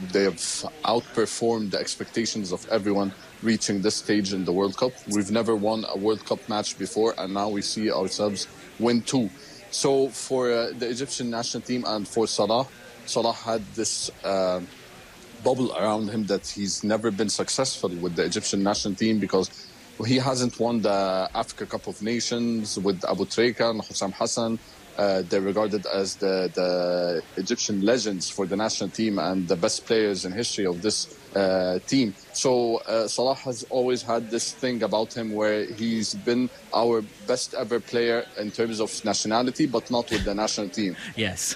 they have outperformed the expectations of everyone reaching this stage in the World Cup. We've never won a World Cup match before, and now we see ourselves win 2. So for the Egyptian national team and for Salah had this bubble around him that he's never been successful with the Egyptian national team because he hasn't won the Africa Cup of Nations with Abu Trika and Hussam Hassan. They're regarded as the Egyptian legends for the national team and the best players in history of this team. So Salah has always had this thing about him where he's been our best ever player in terms of nationality, but not with the national team. Yes.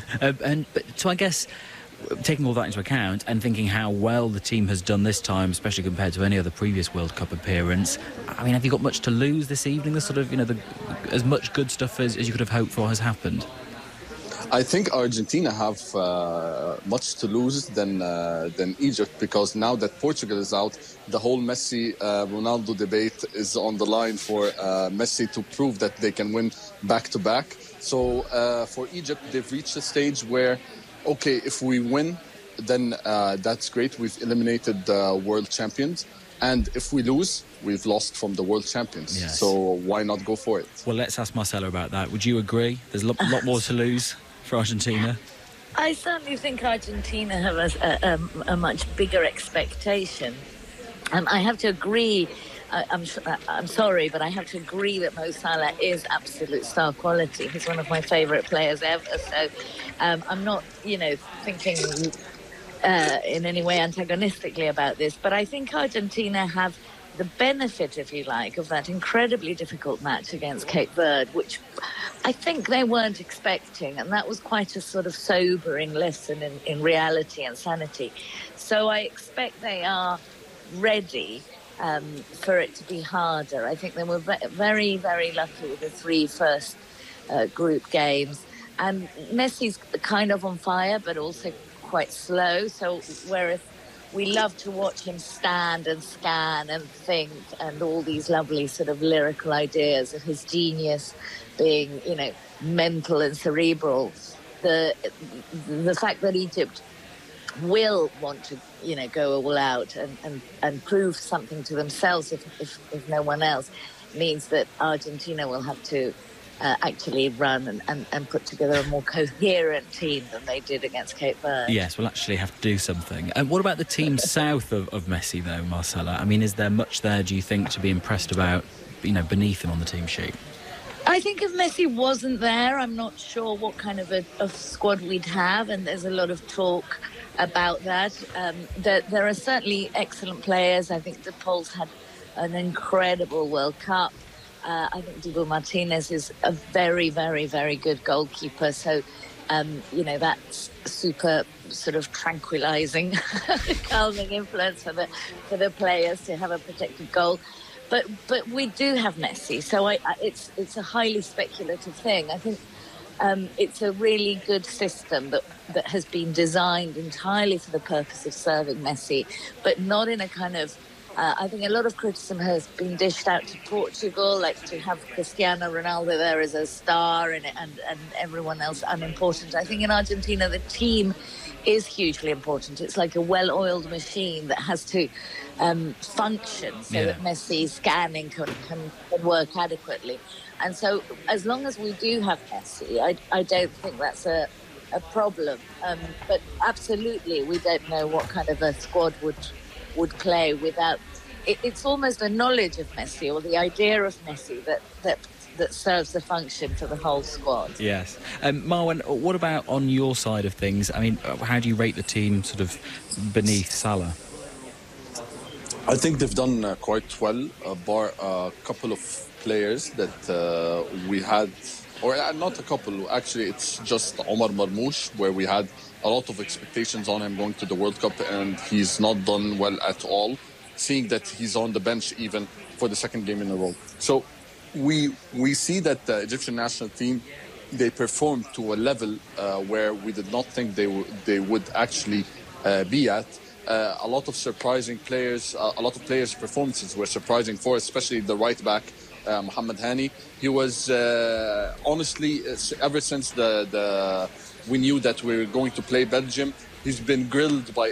So I guess, taking all that into account and thinking how well the team has done this time, especially compared to any other previous World Cup appearance, I mean, have you got much to lose this evening? The sort of, as much good stuff as you could have hoped for has happened? I think Argentina have much to lose than Egypt, because now that Portugal is out, the whole Messi-Ronaldo debate is on the line for Messi to prove that they can win back-to-back. So for Egypt, they've reached a stage where, okay, if we win, then that's great. We've eliminated the world champions. And if we lose, we've lost from the world champions. Yes. So why not go for it? Well, let's ask Marcelo about that. Would you agree? There's a lot more to lose for Argentina. I certainly think Argentina have a much bigger expectation. I have to agree. I'm sorry, but I have to agree that Mo Salah is absolute star quality. He's one of my favourite players ever. So I'm not, thinking in any way antagonistically about this. But I think Argentina have the benefit, if you like, of that incredibly difficult match against Cape Verde, which I think they weren't expecting. And that was quite a sort of sobering lesson in reality and sanity. So I expect they are ready for it to be harder. I think they were very, very lucky with the 3 first group games. And Messi's kind of on fire, but also quite slow. So whereas we love to watch him stand and scan and think and all these lovely sort of lyrical ideas of his genius being, mental and cerebral, the fact that Egypt will want to, go all out and prove something to themselves if no one else, means that Argentina will have to actually run and put together a more coherent team than they did against Cape Verde. Yes, we'll actually have to do something. And what about the team south of Messi, though, Marcella? I mean, is there much there, do you think, to be impressed about, beneath him on the team sheet? I think if Messi wasn't there, I'm not sure what kind of a squad we'd have, and there's a lot of talk about that. There are certainly excellent players. I think the Poles had an incredible World Cup. I think Dibu Martinez is a very, very, very good goalkeeper. So, that's super sort of tranquilizing, calming influence for the players to have a protected goal. But we do have Messi, so it's a highly speculative thing. I think it's a really good system that has been designed entirely for the purpose of serving Messi, but not in a kind of... I think a lot of criticism has been dished out to Portugal, like to have Cristiano Ronaldo there as a star and everyone else unimportant. I think in Argentina, the team is hugely important. It's like a well-oiled machine that has to function so that Messi's scanning can work adequately. And so as long as we do have Messi, I don't think that's a problem. But absolutely, we don't know what kind of a squad would play without... It's almost a knowledge of Messi or the idea of Messi that serves the function for the whole squad. Yes. Marwan, what about on your side of things? I mean, how do you rate the team sort of beneath Salah? I think they've done quite well, bar a couple of players that we had, or not a couple, actually it's just Omar Marmoush, where we had a lot of expectations on him going to the World Cup, and he's not done well at all, seeing that he's on the bench even for the second game in a row. So we see that the Egyptian national team, they performed to a level where we did not think they would actually be at. A lot of surprising players, a lot of players' performances were surprising for us, especially the right back, Mohamed Hani. He was honestly, ever since we knew that we were going to play Belgium, he's been grilled by